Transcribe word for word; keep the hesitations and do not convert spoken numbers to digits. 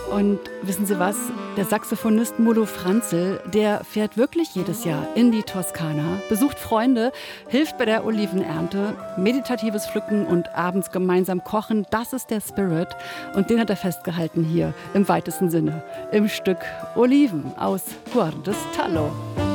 Und wissen Sie was? Der Saxophonist Molo Franzl, der fährt wirklich jedes Jahr in die Toskana, besucht Freunde, hilft bei der Olivenernte, meditatives Pflücken und abends gemeinsam kochen. Das ist der Spirit. Und den hat er festgehalten hier im weitesten Sinne, im Stück Oliven aus Cuor de Stallo.